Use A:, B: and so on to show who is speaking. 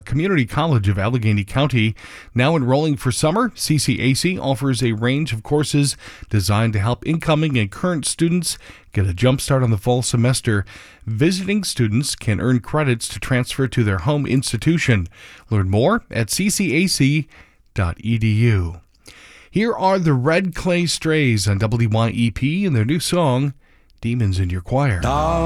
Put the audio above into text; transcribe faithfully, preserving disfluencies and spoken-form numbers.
A: Community College of Allegheny County. Now enrolling for summer, C C A C offers a range of courses designed to help incoming and current students get a jump start on the fall semester. Visiting students can earn credits to transfer to their home institution. Learn more at c c a c dot e d u. Here are the Red Clay Strays on W Y E P and their new song, Demons in Your Choir.